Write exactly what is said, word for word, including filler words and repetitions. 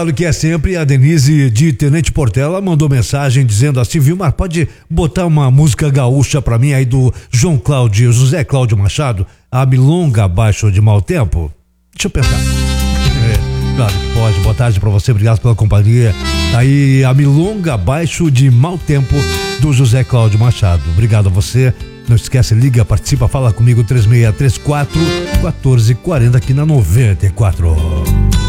Claro que é sempre. A Denise de Tenente Portela mandou mensagem dizendo assim: Vilmar, pode botar uma música gaúcha pra mim aí do João Cláudio, José Cláudio Machado, a Milonga Abaixo de Mau Tempo? Deixa eu pensar. É, claro que pode. Boa tarde pra você, obrigado pela companhia. Aí a Milonga Abaixo de Mau Tempo do José Cláudio Machado. Obrigado a você. Não esquece, liga, participa, fala comigo, três seis três quatro, um quatro quatro zero aqui na noventa e quatro.